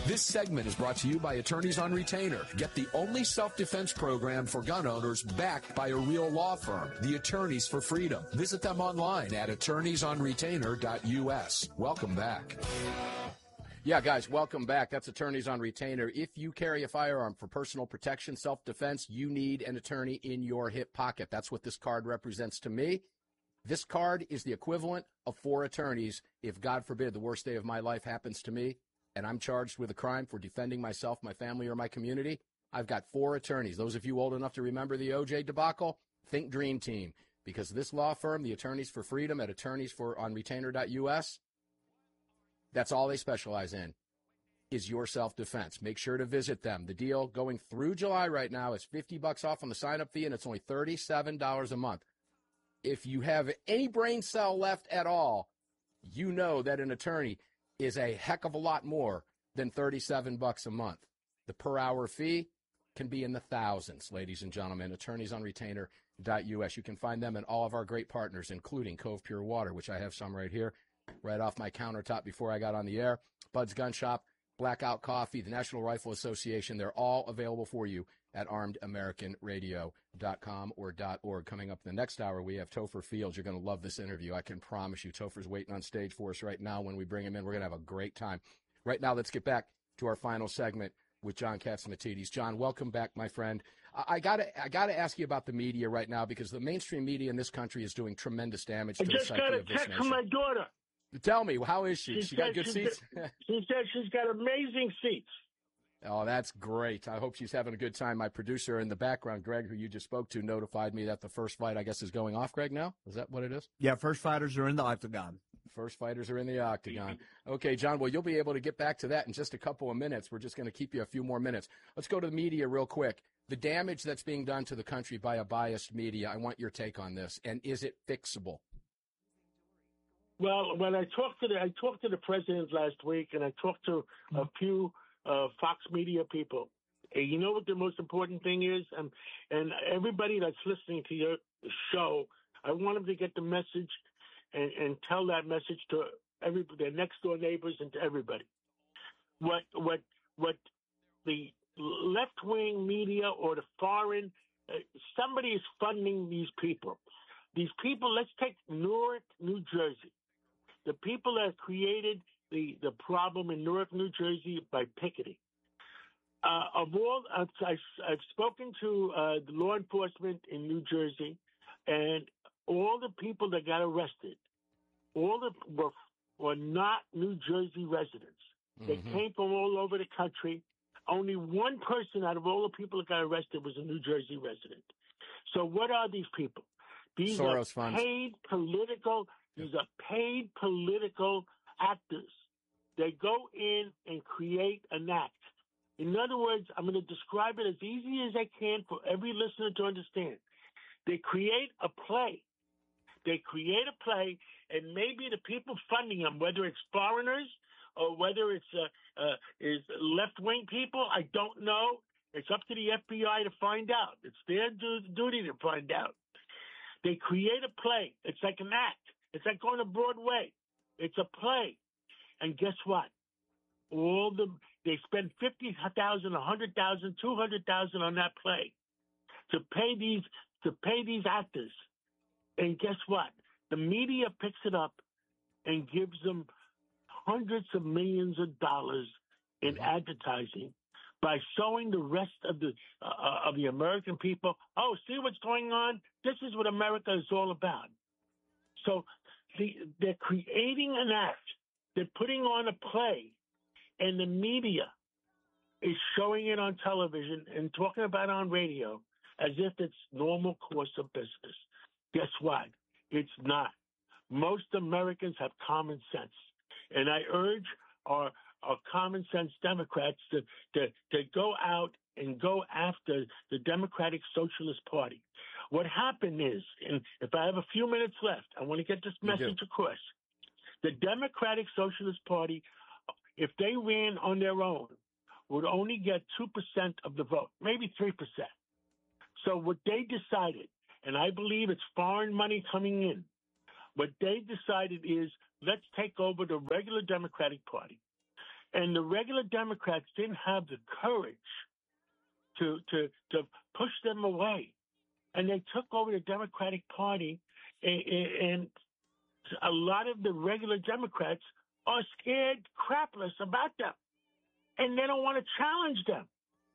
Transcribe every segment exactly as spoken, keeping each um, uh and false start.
This segment is brought to you by Attorneys on Retainer. Get the only self-defense program for gun owners backed by a real law firm, the Attorneys for Freedom. Visit them online at attorneys on retainer dot U S. Welcome back. Yeah, guys, welcome back. That's Attorneys on Retainer. If you carry a firearm for personal protection, self-defense, you need an attorney in your hip pocket. That's what this card represents to me. This card is the equivalent of four attorneys if, God forbid, the worst day of my life happens to me and I'm charged with a crime for defending myself, my family, or my community. I've got four attorneys. Those of you old enough to remember the O J debacle, think Dream Team. Because this law firm, the Attorneys for Freedom at attorneys for on retainer dot U S, that's all they specialize in, is your self-defense. Make sure to visit them. The deal going through July right now is fifty bucks off on the sign-up fee, and it's only thirty-seven dollars a month. If you have any brain cell left at all, you know that an attorney is a heck of a lot more than thirty-seven bucks a month. The per-hour fee can be in the thousands, ladies and gentlemen. attorneys on retainer dot U S. You can find them and all of our great partners, including Cove Pure Water, which I have some right here, right off my countertop before I got on the air, Bud's Gun Shop, Blackout Coffee, the National Rifle Association. They're all available for you at armed american radio dot com or .org. Coming up in the next hour, we have Topher Fields. You're going to love this interview. I can promise you. Topher's waiting on stage for us right now. When we bring him in, we're going to have a great time. Right now, let's get back to our final segment with John Catsimatidis. John, welcome back, my friend. I, I gotta, I gotta ask you about the media right now, because the mainstream media in this country is doing tremendous damage to I the just psyche got a of this text nation. from my daughter. Tell me, how is she? She, she got said good she's seats? got- she said she's got amazing seats. Oh, that's great. I hope she's having a good time. My producer in the background, Greg, who you just spoke to, notified me that the first fight, I guess, is going off, Greg, now? Is that what it is? Yeah, first fighters are in the octagon. First fighters are in the octagon. Okay, John, well, you'll be able to get back to that in just a couple of minutes. We're just going to keep you a few more minutes. Let's go to the media real quick. The damage that's being done to the country by a biased media, I want your take on this. And is it fixable? Well, when I talked to the I talked to the president last week, and I talked to a few uh, Fox Media people. And you know what the most important thing is, um, and everybody that's listening to your show, I want them to get the message and, and tell that message to every their next door neighbors and to everybody. What what what the left wing media or the foreign uh, somebody is funding these people. These people. Let's take Newark, New Jersey. The people that created the, the problem in Newark, New Jersey by picketing. Uh, of all, I've, I've spoken to uh, the law enforcement in New Jersey, and all the people that got arrested, all the were, were not New Jersey residents. They mm-hmm. came from all over the country. Only one person out of all the people that got arrested was a New Jersey resident. So what are these people? These Soros are funds. paid political. These are paid political actors. They go in and create an act. In other words, I'm going to describe it as easy as I can for every listener to understand. They create a play. They create a play, and maybe the people funding them, whether it's foreigners or whether it's uh, uh, is left-wing people, I don't know. It's up to the F B I to find out. It's their du- duty to find out. They create a play. It's like an act. It's like going to Broadway. It's a play. And guess what? All the they spend fifty thousand, a hundred thousand, two hundred thousand on that play to pay these to pay these actors. And guess what? The media picks it up and gives them hundreds of millions of dollars in advertising by showing the rest of the uh, of the American people, oh, see what's going on? This is what America is all about. So the, they're creating an act. They're putting on a play, and the media is showing it on television and talking about it on radio as if it's normal course of business. Guess what? It's not. Most Americans have common sense. And I urge our, our common sense Democrats to, to, to go out and go after the Democratic Socialist Party. What happened is, and if I have a few minutes left, I want to get this message across. The Democratic Socialist Party, if they ran on their own, would only get two percent of the vote, maybe three percent. So what they decided, and I believe it's foreign money coming in, what they decided is, let's take over the regular Democratic Party. And the regular Democrats didn't have the courage to to to push them away. And they took over the Democratic Party, and, and a lot of the regular Democrats are scared crapless about them, and they don't want to challenge them.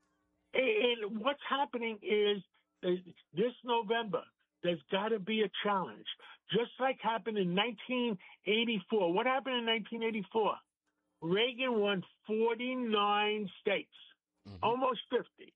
And what's happening is this November, there's got to be a challenge, just like happened in nineteen eighty-four. What happened in nineteen eighty-four? Reagan won forty-nine states, mm-hmm. almost fifty.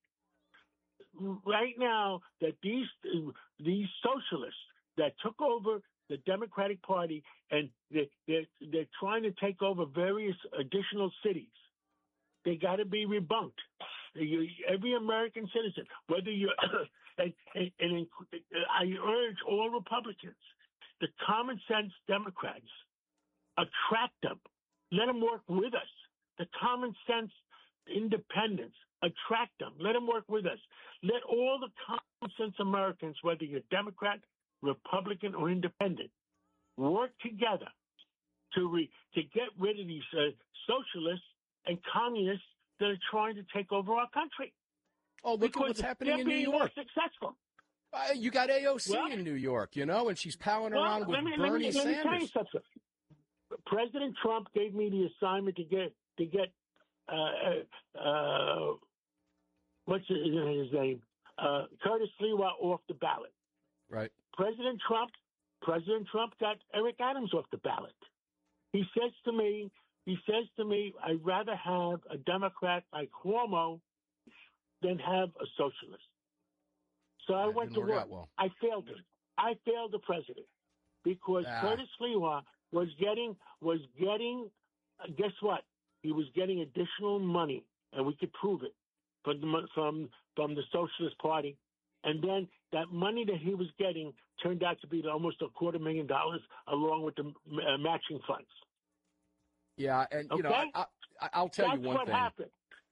Right now, that these these socialists that took over the Democratic Party and they, they're, they're trying to take over various additional cities, they got to be rebunked. Every American citizen, whether you're, and, and, and I urge all Republicans, the common sense Democrats, attract them. Let them work with us. The common sense independents, attract them. Let them work with us. Let all the common sense Americans, whether you're Democrat, Republican, or Independent, work together to re, to get rid of these uh, socialists and communists that are trying to take over our country. Oh, look because at what's happening in New being York. More successful. Uh, you got A O C well, in New York, you know, and she's palling well, around with let me, Bernie let me, Sanders. Let me tell you something. President Trump gave me the assignment to get to get uh, uh, what's his, his name, uh, Curtis Sliwa off the ballot. Right. President Trump, President Trump got Eric Adams off the ballot. He says to me, he says to me, I'd rather have a Democrat like Cuomo than have a socialist. So I That went to didn't work work. out well. I failed him. I failed the president because Ah. Curtis Sliwa was getting was getting. Uh, guess what? He was getting additional money, and we could prove it from the from from the Socialist Party. And then that money that he was getting turned out to be almost a quarter million dollars, along with the uh, matching funds. Yeah, and you okay? know, I, I, I'll tell That's you one what thing. happened.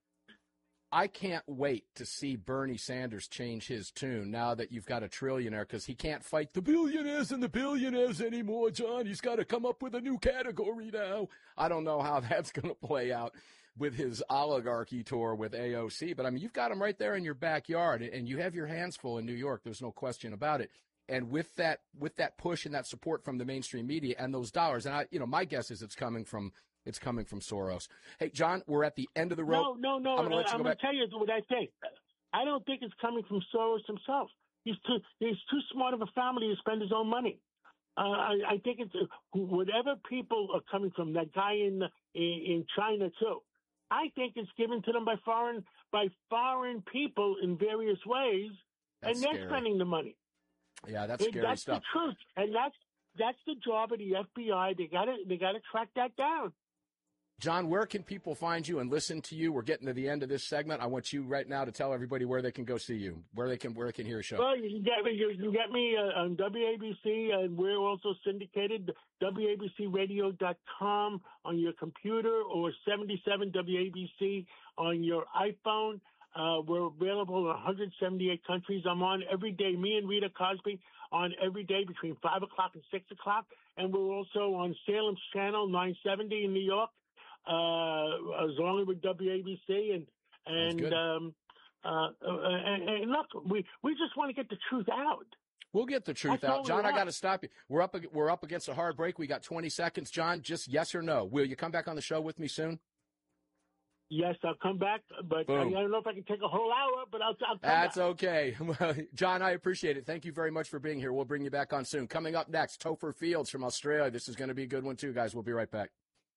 I can't wait to see Bernie Sanders change his tune now that you've got a trillionaire, because he can't fight the billionaires and the billionaires anymore, John. He's got to come up with a new category now. I don't know how that's going to play out with his oligarchy tour with A O C, but I mean, you've got him right there in your backyard, and you have your hands full in New York. There's no question about it. And with that, with that push and that support from the mainstream media and those dollars, and I, you know, my guess is it's coming from it's coming from Soros. Hey, John, we're at the end of the rope. No, no, no. I'm going to tell you what I think. I don't think it's coming from Soros himself. He's too he's too smart of a family to spend his own money. Uh, I, I think it's uh, whatever people are coming from. That guy in in, in China too. I think it's given to them by foreign by foreign people in various ways, That's and they're scary. spending the money. Yeah, that's And scary that's stuff. the truth, and that's that's the job of the F B I. They got to they got to track that down. John, where can people find you and listen to you? We're getting to the end of this segment. I want you right now to tell everybody where they can go see you, where they can where they can hear a show. Well, you can get me, you, you get me uh, on W A B C, and we're also syndicated, W A B C radio dot com on your computer, or seventy-seven W A B C on your iPhone. Uh, we're available in one hundred seventy-eight countries. I'm on every day. Me and Rita Cosby on every day between five o'clock and six o'clock. And we're also on Salem's Channel, nine seventy in New York, uh, as long as with W A B C. And, and, um, uh, and, and look, we, we just want to get the truth out. We'll get the truth That's out. all John, we I got to want. stop you. We're up, we're up against a hard break. We got twenty seconds. John, just yes or no. Will you come back on the show with me soon? Yes, I'll come back, but I, I Boom. don't know if I can take a whole hour, but I'll, I'll come That's back. okay. John, I appreciate it. Thank you very much for being here. We'll bring you back on soon. Coming up next, Topher Fields from Australia. This is going to be a good one, too, guys. We'll be right back.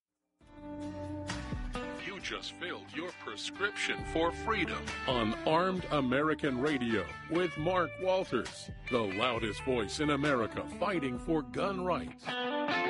You just filled your prescription for freedom on Armed American Radio with Mark Walters, the loudest voice in America fighting for gun rights.